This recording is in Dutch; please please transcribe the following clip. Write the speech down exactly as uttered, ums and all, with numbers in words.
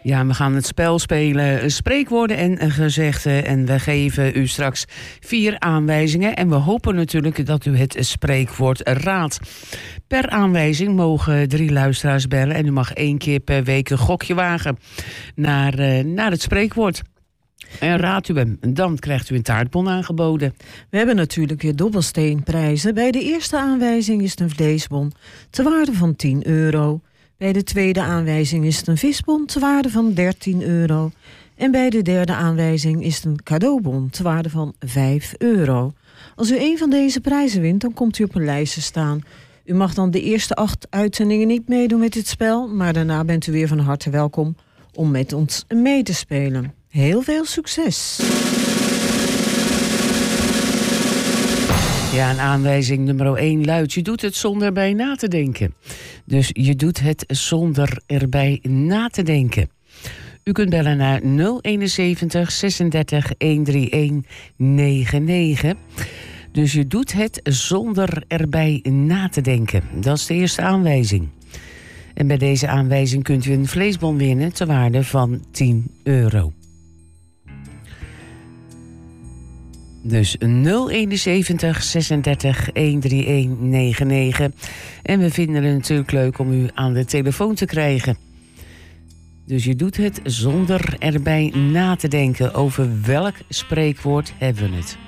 Ja, we gaan het spel spelen, spreekwoorden en gezegden. En we geven u straks vier aanwijzingen. En we hopen natuurlijk dat u het spreekwoord raadt. Per aanwijzing mogen drie luisteraars bellen. En u mag één keer per week een gokje wagen naar, uh, naar het spreekwoord. En raadt u hem, dan krijgt u een taartbon aangeboden. We hebben natuurlijk weer dobbelsteenprijzen. Bij de eerste aanwijzing is het een vleesbon ter waarde van tien euro. Bij de tweede aanwijzing is het een visbon ter waarde van dertien euro. En bij de derde aanwijzing is het een cadeaubon ter waarde van vijf euro. Als u een van deze prijzen wint, dan komt u op een lijst te staan. U mag dan de eerste acht uitzendingen niet meedoen met dit spel, maar daarna bent u weer van harte welkom om met ons mee te spelen. Heel veel succes! Ja, een aanwijzing nummer één luidt: je doet het zonder erbij na te denken. Dus je doet het zonder erbij na te denken. U kunt bellen naar nul eenenzeventig zesendertig honderdeenennegentig negenennegentig. Dus je doet het zonder erbij na te denken. Dat is de eerste aanwijzing. En bij deze aanwijzing kunt u een vleesbon winnen ter waarde van tien euro. Dus nul eenenzeventig zesendertig honderdeenennegentig negenennegentig. En we vinden het natuurlijk leuk om u aan de telefoon te krijgen. Dus je doet het zonder erbij na te denken. Over welk spreekwoord hebben we het?